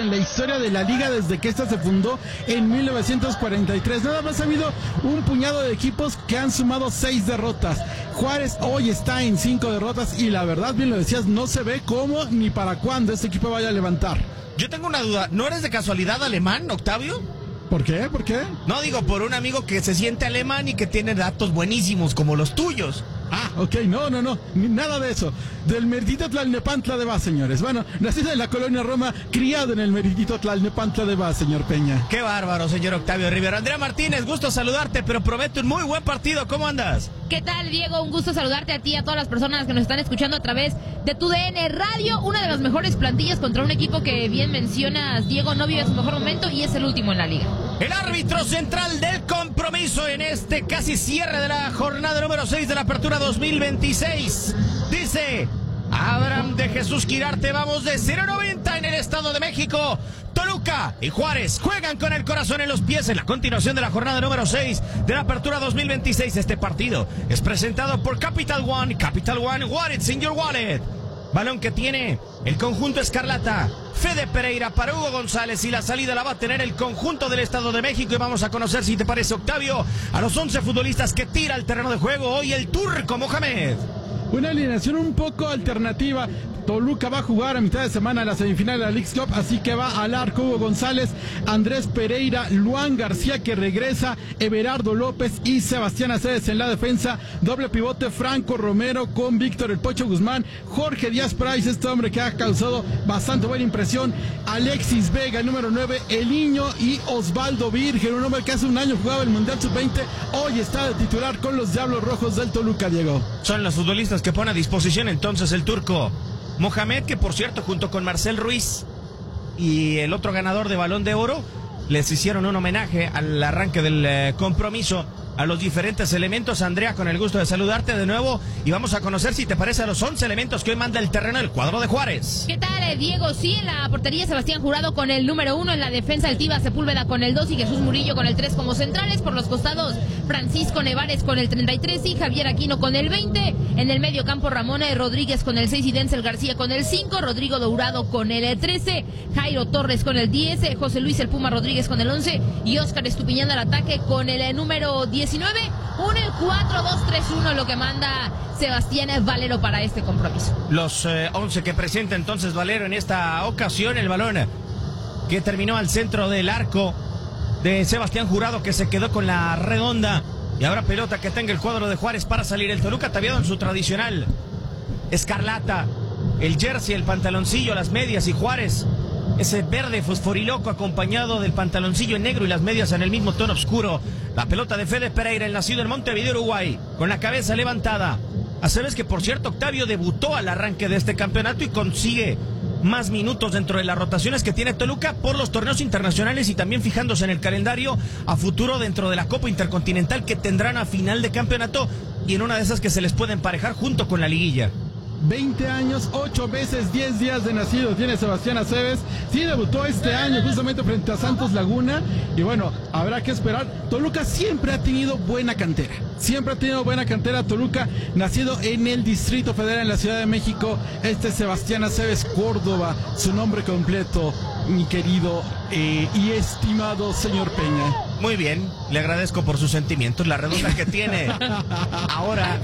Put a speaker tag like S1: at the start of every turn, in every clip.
S1: en la historia de la liga desde que esta se fundó en 1943. Nada más ha habido un puñado de equipos que han sumado 6 derrotas. Juárez hoy está en 5 derrotas y la verdad, bien lo decías, no se ve cómo ni para cuándo este equipo vaya a levantar.
S2: Yo tengo una duda, ¿no eres de casualidad alemán, Octavio?
S1: ¿Por qué? ¿Por qué?
S2: No, digo, por un amigo que se siente alemán y que tiene datos buenísimos como los tuyos.
S1: Ah, ok, no, nada de eso. Del meritito Tlalnepantla de Vaz, señores. Bueno, nacido en la colonia Roma, criado en el meritito Tlalnepantla de Vaz, señor Peña.
S2: Qué bárbaro, señor Octavio Rivera. Andrea Martínez, gusto saludarte, pero promete un muy buen partido. ¿Cómo andas?
S3: ¿Qué tal, Diego? Un gusto saludarte a ti y a todas las personas que nos están escuchando a través de tu DN Radio. Una de las mejores plantillas contra un equipo que, bien mencionas, Diego, no vive su mejor momento y es el último en la liga.
S2: El árbitro central del compromiso en este casi cierre de la jornada número 6 de la apertura 2026. Dice Abraham de Jesús Quirarte, vamos de 0-90 en el Estado de México. Toluca y Juárez juegan con el corazón en los pies en la continuación de la jornada número 6 de la apertura 2026. Este partido es presentado por Capital One. Capital One, what's in your wallet. Balón que tiene el conjunto escarlata. Fede Pereira para Hugo González y la salida la va a tener el conjunto del Estado de México. Y vamos a conocer, si te parece, Octavio, a los 11 futbolistas que tira al terreno de juego hoy el turco Mohamed.
S1: Una alineación un poco alternativa. Toluca va a jugar a mitad de semana la semifinal de la Leagues Cup, así que va al arco Hugo González, Andrés Pereira, Luan García que regresa, Everardo López y Sebastián Aceves en la defensa. Doble pivote Franco Romero con Víctor El Pocho Guzmán, Jorge Díaz Price, este hombre que ha causado bastante buena impresión, Alexis Vega, el número 9, El Niño y Osvaldo Virgen, un hombre que hace un año jugaba el Mundial Sub-20, hoy está de titular con los Diablos Rojos del Toluca, Diego.
S2: Son los futbolistas que pone a disposición entonces el turco Mohamed, que por cierto, junto con Marcel Ruiz y el otro ganador de Balón de Oro, les hicieron un homenaje al arranque del compromiso a los diferentes elementos. Andrea, con el gusto de saludarte de nuevo y vamos a conocer, si te parece, a los 11 elementos que hoy manda el terreno del cuadro de Juárez.
S3: ¿Qué tal, Diego? Sí, en la portería Sebastián Jurado con el número 1, en la defensa el Tiva Sepúlveda con el 2 y Jesús Murillo con el 3 como centrales. Por los costados, Francisco Nevares con el 33 y Javier Aquino con el 20. En el medio campo, Ramón Rodríguez con el 6 y Denzel García con el 5. Rodrigo Dourado con el 13. Jairo Torres con el 10. José Luis El Puma Rodríguez con el 11. Y Óscar Estupiñán al ataque con el número 19. Un 4-2-3-1 lo que manda Sebastián Valero para este compromiso.
S2: Los 11 que presenta entonces Valero en esta ocasión. El balón que terminó al centro del arco de Sebastián Jurado, que se quedó con la redonda. Y ahora pelota que tenga el cuadro de Juárez para salir. El Toluca ataviado en su tradicional escarlata, el jersey, el pantaloncillo, las medias, y Juárez ese verde fosforiloco acompañado del pantaloncillo en negro y las medias en el mismo tono oscuro. La pelota de Fede Pereira, el nacido en Montevideo, Uruguay, con la cabeza levantada. Aceves, que por cierto, Octavio, debutó al arranque de este campeonato y consigue más minutos dentro de las rotaciones que tiene Toluca por los torneos internacionales y también fijándose en el calendario a futuro dentro de la Copa Intercontinental que tendrán a final de campeonato y en una de esas que se les puede emparejar junto con la liguilla.
S1: 20 años, 8 meses, 10 días de nacido tiene Sebastián Aceves. Sí, debutó este año justamente frente a Santos Laguna. Y bueno, habrá que esperar. Toluca siempre ha tenido buena cantera. Siempre ha tenido buena cantera Toluca, nacido en el Distrito Federal en la Ciudad de México. Este es Sebastián Aceves Córdoba, su nombre completo, mi querido y estimado señor Peña.
S2: Muy bien, le agradezco por sus sentimientos, la redonda que tiene. Ahora,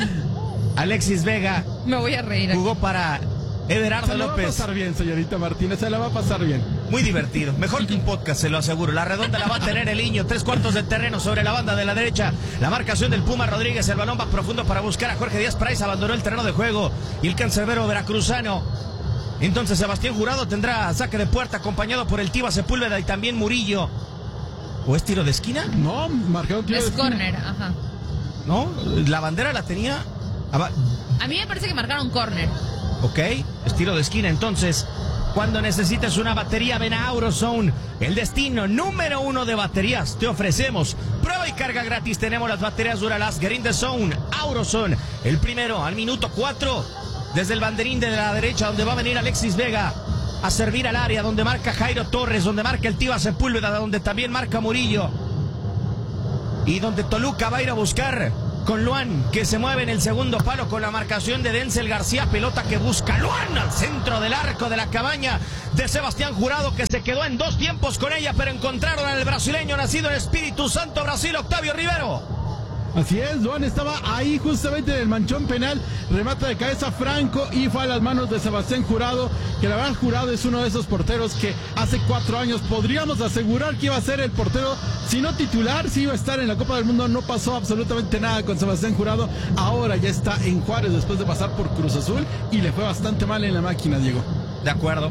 S2: Alexis Vega.
S3: Me voy a reír.
S2: Jugó para Everardo López.
S1: Se la va a pasar bien, señorita Martínez, se la va a pasar bien.
S2: Muy divertido, mejor que un podcast, se lo aseguro. La redonda la va a tener el Niño, 3/4 de terreno sobre la banda de la derecha. La marcación del Puma Rodríguez, el balón va profundo para buscar a Jorge Díaz Price, abandonó el terreno de juego y el cancerbero veracruzano. Entonces Sebastián Jurado tendrá saque de puerta acompañado por el Tiva Sepúlveda y también Murillo. ¿O es tiro de esquina?
S1: No, marcado tiro de esquina.
S3: Es córner, ajá.
S2: ¿No? La bandera la tenía.
S3: A mí me parece que marcaron córner.
S2: Ok, es tiro de esquina entonces. Cuando necesites una batería, ven a AutoZone, el destino número 1 de baterías. Te ofrecemos prueba y carga gratis. Tenemos las baterías Duralast, Get in the Zone, AutoZone. El primero al minuto 4, desde el banderín de la derecha, donde va a venir Alexis Vega a servir al área, donde marca Jairo Torres, donde marca el Tiva Sepúlveda, donde también marca Murillo. Y donde Toluca va a ir a buscar con Luan, que se mueve en el segundo palo con la marcación de Denzel García. Pelota que busca Luan al centro del arco de la cabaña de Sebastián Jurado, que se quedó en 2 tiempos con ella, pero encontraron al brasileño nacido en Espíritu Santo, Brasil, Octavio Rivero.
S1: Así es, Luan estaba ahí justamente en el manchón penal, remata de cabeza Franco y fue a las manos de Sebastián Jurado, que la verdad Jurado es uno de esos porteros que hace 4 años podríamos asegurar que iba a ser el portero, si no titular, si iba a estar en la Copa del Mundo. No pasó absolutamente nada con Sebastián Jurado, ahora ya está en Juárez después de pasar por Cruz Azul y le fue bastante mal en la máquina, Diego.
S2: De acuerdo,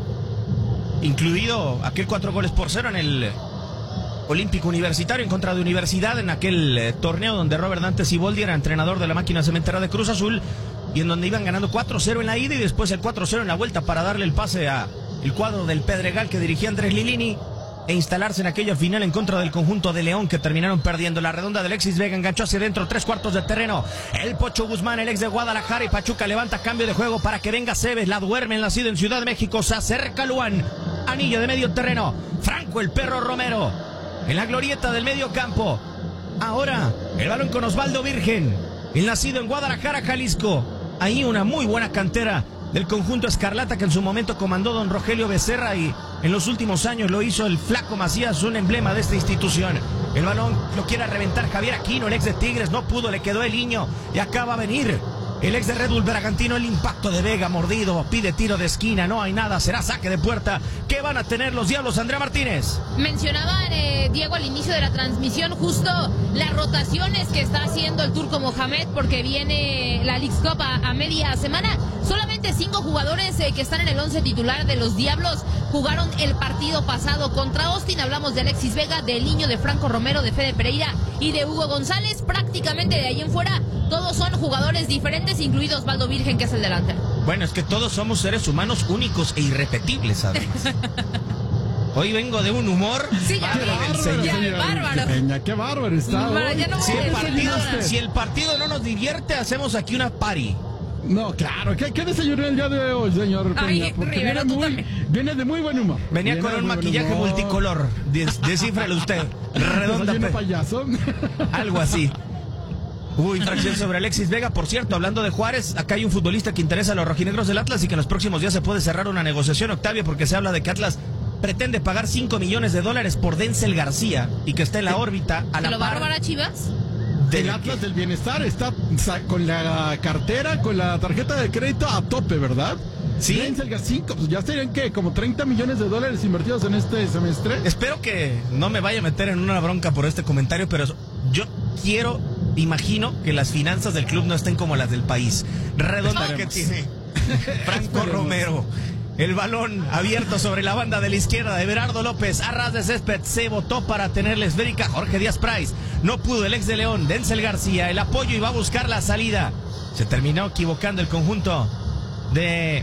S2: incluido aquel 4-0 en el Olímpico Universitario en contra de Universidad, en aquel torneo donde Robert Dante Siboldi era entrenador de la máquina cementera de Cruz Azul y en donde iban ganando 4-0 en la ida y después el 4-0 en la vuelta para darle el pase a el cuadro del Pedregal que dirigía Andrés Lilini e instalarse en aquella final en contra del conjunto de León, que terminaron perdiendo. La redonda de Alexis Vega enganchó hacia adentro, 3/4 de terreno. El Pocho Guzmán, el ex de Guadalajara y Pachuca, levanta cambio de juego para que venga Cebes. La duerme en la ciudad en Ciudad de México. Se acerca Luan, anillo de medio terreno. Franco, el perro Romero, en la glorieta del medio campo. Ahora el balón con Osvaldo Virgen, el nacido en Guadalajara, Jalisco. Ahí una muy buena cantera del conjunto Escarlata que en su momento comandó don Rogelio Becerra y en los últimos años lo hizo el Flaco Macías, un emblema de esta institución. El balón lo quiere reventar Javier Aquino, el ex de Tigres, no pudo, le quedó el niño y acaba a venir el ex de Red Bull Bragantino. El impacto de Vega, mordido, pide tiro de esquina, no hay nada, será saque de puerta. ¿Qué van a tener los Diablos, Andrea Martínez?
S3: Mencionaba Diego al inicio de la transmisión justo las rotaciones que está haciendo el turco Mohamed, porque viene la Leagues Cup a media semana. Solamente 5 jugadores que están en el 11 titular de los Diablos jugaron el partido pasado contra Austin. Hablamos de Alexis Vega, del niño, de Franco Romero, de Fede Pereira y de Hugo González. Prácticamente de ahí en fuera todos son jugadores diferentes, incluido Osvaldo Virgen, que es el delantero.
S2: Bueno, es que todos somos seres humanos únicos e irrepetibles, además. Hoy vengo de un humor.
S3: Sí, ya bárbaro.
S1: Peña, qué bárbaro está.
S3: Ya no
S2: si el partido no nos divierte, hacemos aquí una party.
S1: No, claro. ¿Qué desayunó el día de hoy, señor Peña?
S3: Ay,
S1: porque
S3: Rivera,
S1: viene de muy buen humor.
S2: Venía con un maquillaje multicolor. Descífralo usted. Redonda.
S1: Payaso.
S2: Algo así. Hubo infracción sobre Alexis Vega. Por cierto, hablando de Juárez, acá hay un futbolista que interesa a los rojinegros del Atlas y que en los próximos días se puede cerrar una negociación, Octavio, porque se habla de que Atlas pretende pagar $5 millones por Denzel García y que está en la órbita a la
S3: ¿Se lo va a
S2: par
S3: robar a Chivas?
S1: El Atlas del Bienestar está con la cartera, con la tarjeta de crédito a tope, ¿verdad?
S2: Sí.
S1: Denzel García, pues ya serían, ¿qué? Como $30 millones invertidos en este semestre.
S2: Espero que no me vaya a meter en una bronca por este comentario, pero yo imagino que las finanzas del club no estén como las del país. Redonda que tiene Franco Romero. El balón abierto sobre la banda de la izquierda de Berardo López. A ras de césped se botó para tener la esférica Jorge Díaz Price. No pudo el ex de León, Denzel García. El apoyo y va a buscar la salida. Se terminó equivocando el conjunto de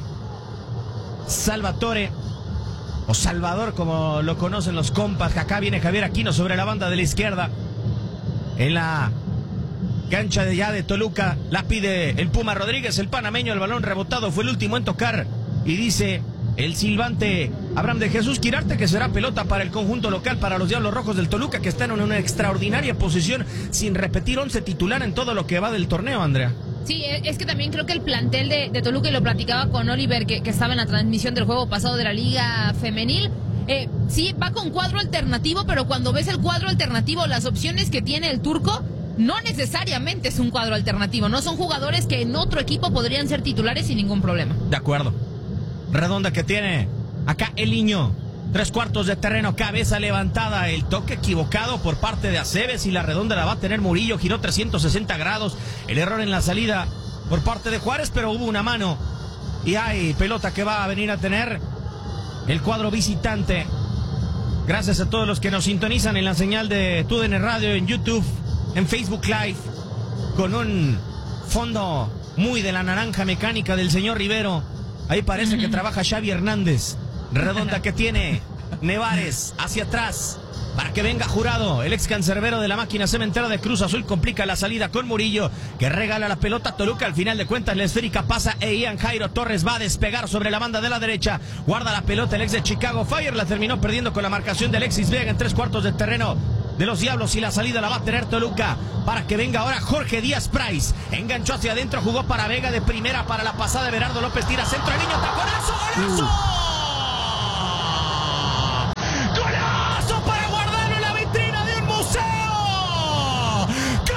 S2: Salvatore, o Salvador como lo conocen los compas. Acá viene Javier Aquino sobre la banda de la izquierda. En la cancha de Toluca la pide el Puma Rodríguez, el panameño. El balón rebotado fue el último en tocar. Y dice el silbante Abraham de Jesús Quirarte que será pelota para el conjunto local, para los Diablos Rojos del Toluca, que están en una extraordinaria posición sin repetir 11 titular en todo lo que va del torneo, Andrea.
S3: Sí, es que también creo que el plantel de Toluca, y lo platicaba con Oliver, que estaba en la transmisión del juego pasado de la Liga Femenil, sí, va con cuadro alternativo, pero cuando ves el cuadro alternativo, las opciones que tiene el turco, no necesariamente es un cuadro alternativo, no son jugadores que en otro equipo podrían ser titulares sin ningún problema.
S2: De acuerdo. Redonda que tiene acá el niño. 3/4 de terreno, cabeza levantada, el toque equivocado por parte de Aceves y la redonda la va a tener Murillo, giró 360 grados, el error en la salida por parte de Juárez, pero hubo una mano y hay pelota que va a venir a tener el cuadro visitante. Gracias a todos los que nos sintonizan en la señal de TUDN Radio, en YouTube, en Facebook Live, con un fondo muy de la naranja mecánica del señor Rivero. Ahí parece que trabaja Xavi Hernández. Redonda que tiene Nevares hacia atrás para que venga Jurado, el ex cancerbero de la máquina cementera de Cruz Azul. Complica la salida con Murillo, que regala la pelota a Toluca. Al final de cuentas la esférica pasa e Ian Jairo Torres va a despegar sobre la banda de la derecha. Guarda la pelota el ex de Chicago Fire, la terminó perdiendo con la marcación de Alexis Vega en 3/4 de terreno. de los Diablos y la salida la va a tener Toluca para que venga ahora Jorge Díaz Price. Enganchó hacia adentro, jugó para Vega de primera para la pasada de Berardo López, tira centro al niño, taconazo, golazo. ¡Golazo para